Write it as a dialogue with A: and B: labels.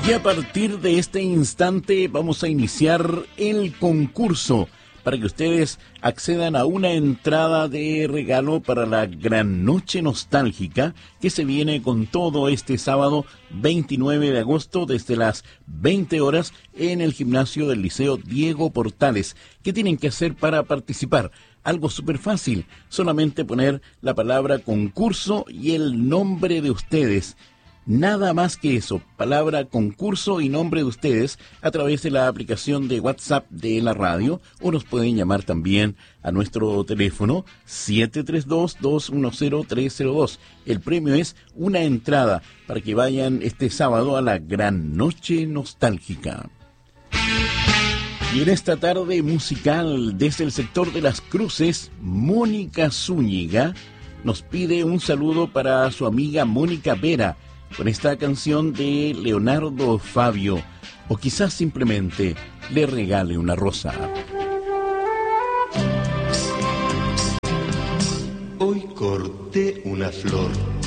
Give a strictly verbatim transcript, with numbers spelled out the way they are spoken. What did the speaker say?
A: Y a partir de este instante vamos a iniciar el concurso para que ustedes accedan a una entrada de regalo para la gran noche nostálgica que se viene con todo este sábado veintinueve de agosto desde las veinte horas en el gimnasio del Liceo Diego Portales. ¿Qué tienen que hacer para participar? Algo súper fácil, solamente poner la palabra concurso y el nombre de ustedes. Nada más que eso, palabra concurso y nombre de ustedes a través de la aplicación de WhatsApp de la radio, o nos pueden llamar también a nuestro teléfono siete tres dos, dos uno cero, tres cero dos. El premio es una entrada para que vayan este sábado a la gran noche nostálgica. Y en esta tarde musical, desde el sector de Las Cruces, Mónica Zúñiga nos pide un saludo para su amiga Mónica Vera, con esta canción de Leonardo Fabio, o quizás simplemente le regale una rosa.
B: Hoy corté una flor